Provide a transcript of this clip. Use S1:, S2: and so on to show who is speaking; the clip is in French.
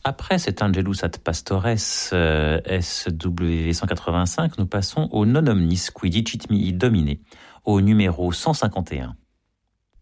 S1: Après cet Angelus ad Pastores SW 185, nous passons au Non omnis qui dicit mihi Domine, au numéro 151.